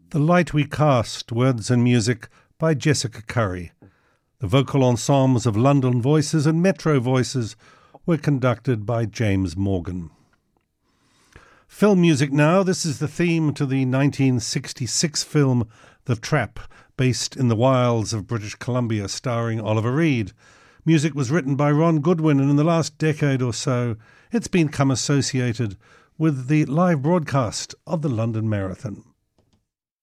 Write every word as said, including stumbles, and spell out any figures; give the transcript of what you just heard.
The Light We Cast, words and music by Jessica Curry. The vocal ensembles of London Voices and Metro Voices were conducted by James Morgan. Film music now. This is the theme to the nineteen sixty-six film The Trap, based in the wilds of British Columbia, starring Oliver Reed. Music was written by Ron Goodwin, and in the last decade or so, it's become associated with the live broadcast of the London Marathon.